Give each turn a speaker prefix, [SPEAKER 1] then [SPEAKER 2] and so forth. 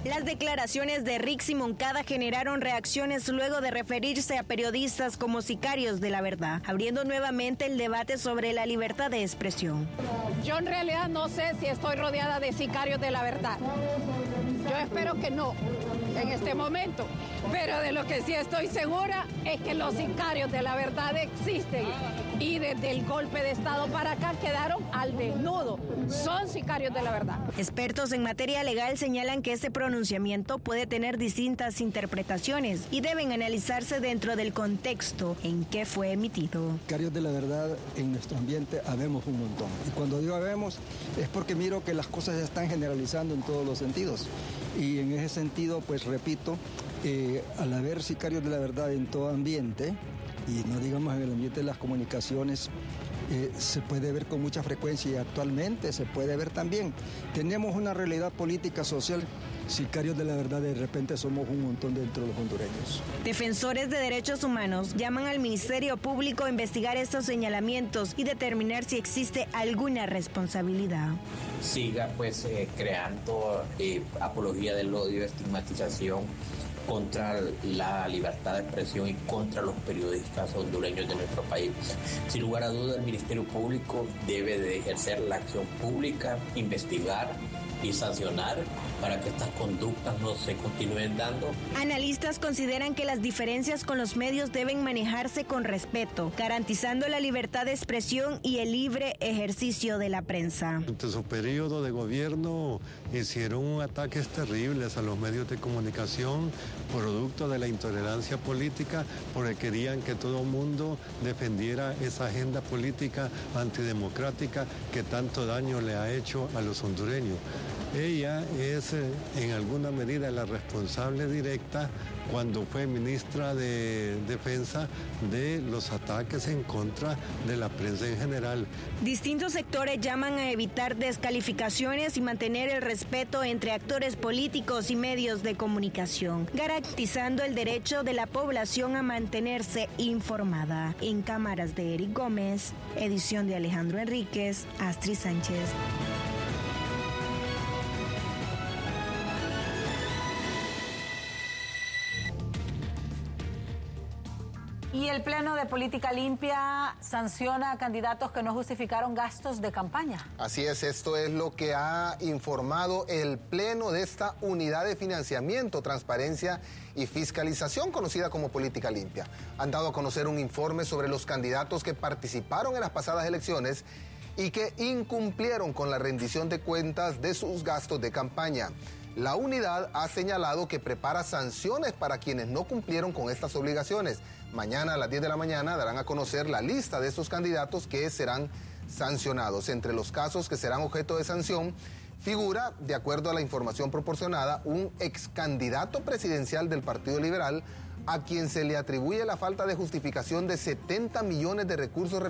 [SPEAKER 1] Las declaraciones de Rixi Moncada generaron reacciones luego de referirse a periodistas como sicarios de la verdad, abriendo nuevamente el debate sobre la libertad de expresión.
[SPEAKER 2] Yo en realidad no sé si estoy rodeada de sicarios de la verdad. Yo espero que no, en este momento. Pero de lo que sí estoy segura es que los sicarios de la verdad existen. Y desde el golpe de Estado para acá quedaron al desnudo. Son sicarios de la verdad.
[SPEAKER 1] Expertos en materia legal señalan que este pronunciamiento puede tener distintas interpretaciones y deben analizarse dentro del contexto en que fue emitido.
[SPEAKER 3] Sicarios de la verdad en nuestro ambiente habemos un montón. Y cuando digo habemos es porque miro que las cosas se están generalizando en todos los sentidos. Y en ese sentido, pues repito, al haber sicarios de la verdad en todo ambiente, y no digamos en el ambiente de las comunicaciones, se puede ver con mucha frecuencia y actualmente se puede ver también. Tenemos una realidad política, social. Sicarios de la verdad, de repente somos un montón dentro de los hondureños.
[SPEAKER 1] Defensores de derechos humanos llaman al Ministerio Público a investigar estos señalamientos y determinar si existe alguna responsabilidad.
[SPEAKER 4] Siga creando apología del odio, estigmatización contra la libertad de expresión y contra los periodistas hondureños de nuestro país. Sin lugar a dudas, el Ministerio Público debe de ejercer la acción pública, investigar y sancionar para que estas conductas no se continúen dando.
[SPEAKER 1] Analistas consideran que las diferencias con los medios deben manejarse con respeto, garantizando la libertad de expresión y el libre ejercicio de la prensa.
[SPEAKER 5] Durante su periodo de gobierno hicieron ataques terribles a los medios de comunicación, producto de la intolerancia política, porque querían que todo el mundo defendiera esa agenda política antidemocrática que tanto daño le ha hecho a los hondureños. Ella es en alguna medida la responsable directa cuando fue ministra de Defensa de los ataques en contra de la prensa en general.
[SPEAKER 1] Distintos sectores llaman a evitar descalificaciones y mantener el respeto entre actores políticos y medios de comunicación, garantizando el derecho de la población a mantenerse informada. En cámaras de Eric Gómez, edición de Alejandro Enríquez, Astrid Sánchez.
[SPEAKER 6] Y el Pleno de Política Limpia sanciona a candidatos que no justificaron gastos de campaña.
[SPEAKER 7] Así es, esto es lo que ha informado el Pleno de esta Unidad de Financiamiento, Transparencia y Fiscalización, conocida como Política Limpia. Han dado a conocer un informe sobre los candidatos que participaron en las pasadas elecciones y que incumplieron con la rendición de cuentas de sus gastos de campaña. La unidad ha señalado que prepara sanciones para quienes no cumplieron con estas obligaciones. Mañana a las 10 de la mañana darán a conocer la lista de estos candidatos que serán sancionados. Entre los casos que serán objeto de sanción figura, de acuerdo a la información proporcionada, un ex candidato presidencial del Partido Liberal a quien se le atribuye la falta de justificación de 70 millones de recursos